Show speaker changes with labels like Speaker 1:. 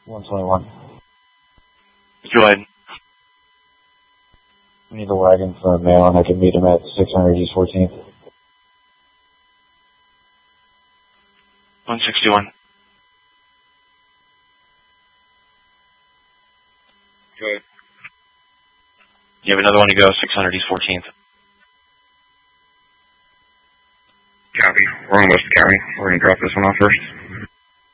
Speaker 1: 121.
Speaker 2: Go ahead.
Speaker 1: I need a wagon for a mail, and I can meet him at 600 East 14th.
Speaker 2: 161.
Speaker 3: Go ahead.
Speaker 2: You have another one to go, 600 East 14th.
Speaker 3: Copy. We're on West County. We're going to drop this one off first.